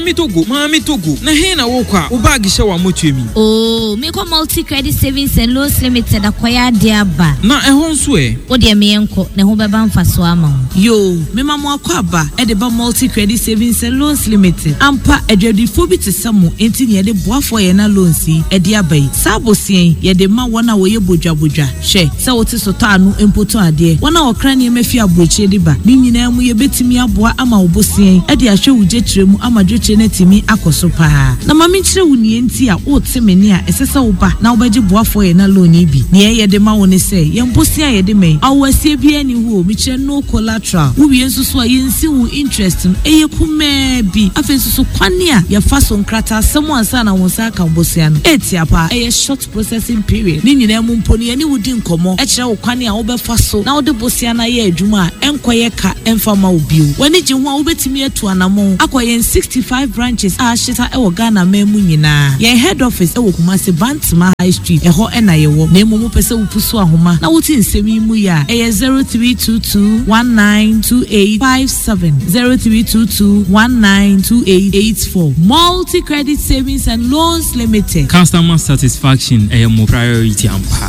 Mami Togo. Na he na wo kwa. Wo bag hye wa motuemi. Oh, me ko multi credit savings and loans limited akwaya dia ba. Na ehon so e. Wo de me enko na ho beba mfaso ama. Yo, me mama akwa ba e de ba multi credit savings and loans limited. Ampa edwadifo bi te samo enti ne de boafo ye na loans yi e de abai. Sabosien ye de ma wona wo ye bodwabodwa. Hwe, se wo te so ta anu empoto ade. Wona wo kra ne mafi abroche de ba. Ni nyina mu ye betimi aboa ama wo bosien e de ahwe wuje kiremu ama dwoche na timi akoso pa. Na mami kire wo nie enti a wo te meni a esesa wo ba na wo baje boafo ye na loan yi bi. Ne ye de ma wo ne se ye mposia ye de me. Awasie bi ani wo mi kire no collateral. Wo bi ensusu a ye nsi wo interest no eye kuma bi. Afensusu kwane a ye fa so nkrata asem ansa na wo sa ka bosia no. Etia pa eye short processing period. Ni nyina mu mponi ani wo di nkomo. E kire wo kwane a wo be fa so na wo de bosia na ye adwuma a enkoye ka emfama obiu. Wani ji ho a wo betimi atu anamo. Akoye 65 branches a shita e wo Ghana memu nyina. Ye head office e wo Kumasi Bantima High Street. E ho e na ye wo. Na emu pese wo pusu ahoma. Na wo ti nsemi mu ya. E 0322192857 0322192884. Multi Credit Savings and Loans Limited. Customer satisfaction e mo priority ampa.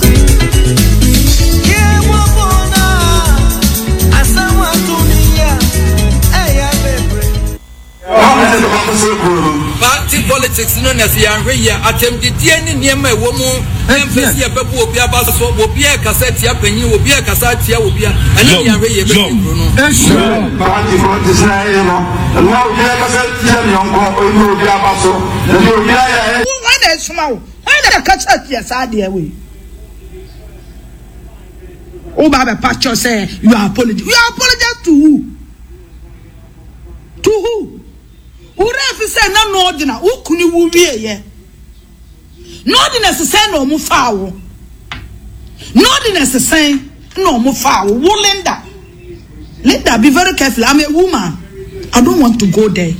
Party politics no na se anhwe ye attempt die ne niema ewo mu emfesi ye bebu obi abaso obi e kasa tia panyi obi e kasa tia obi a ene ye anhwe ye bebu no party politics na ye no na obi e kasa tia nyonko obi abaso na obi ya why na suma wo why na kasa tia sa de we o ba be pastor say you apologize to who? To who? Ura say na no ordina ukuni wu wie ye no ordina say na omu fa wo no ordina say na omu fa wo Linda be very careful. I'm a woman. I don't want to go there.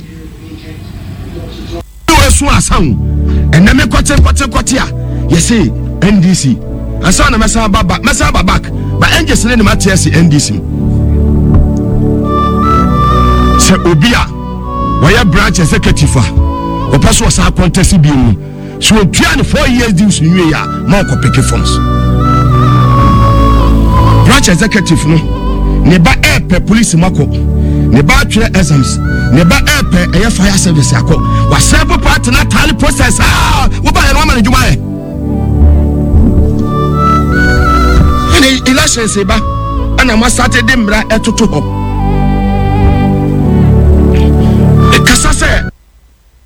And then me kwate you see NDC and so na mesa back but angels ne ma TSC NDC se obia where branch executive o person was a contest bi mu so 4 years dues new year ma ko pick funds branch executive no ne ba air police mako ne ba twa exams ne ba air fire service akọ wa serve part na tally process wo ba no man adwuma e election se ba ana ma Saturday mra etoto ho